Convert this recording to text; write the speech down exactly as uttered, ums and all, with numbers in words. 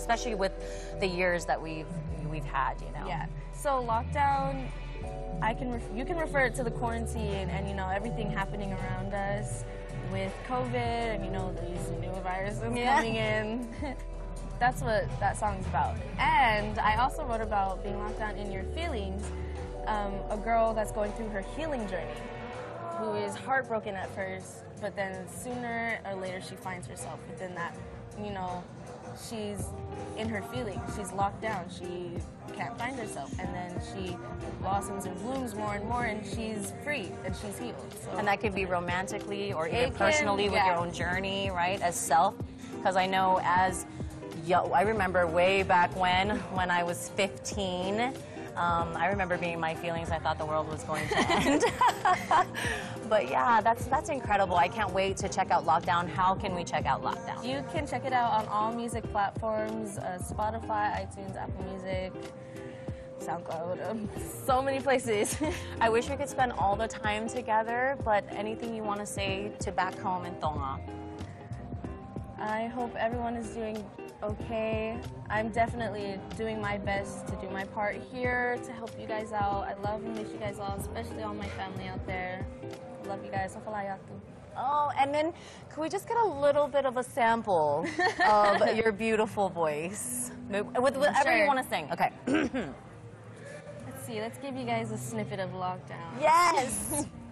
especially with the years that we've we've had, you know. Yeah. So lockdown, I can ref you can refer it to the quarantine and you know everything happening around us with COVID and you know these new viruses yeah. coming in. That's what that song's about. And I also wrote about being locked down in your feelings. Um, a girl that's going through her healing journey, who is heartbroken at first, but then sooner or later she finds herself within that, you know, she's in her feelings, she's locked down, she can't find herself, and then she blossoms and blooms more and more, and she's free, and she's healed. So and that could be romantically or even can, personally with yeah. your own journey, right, as self. Because I know as, yo, I remember way back when, when I was fifteen, Um, I remember being in my feelings. I thought the world was going to end. But yeah, that's that's incredible. I can't wait to check out Lockdown. How can we check out Lockdown? You can check it out on all music platforms, uh, Spotify, iTunes, Apple Music, SoundCloud, um, so many places. I wish we could spend all the time together, but anything you want to say to back home in Tonga? I hope everyone is doing okay. I'm definitely doing my best to do my part here to help you guys out. I love and miss you guys all, especially all my family out there. Love you guys. Oh, and then could we just get a little bit of a sample of your beautiful voice? With whatever Sure. you want to sing. Okay. Let's see. Let's give you guys a snippet of Lockdown. Yes!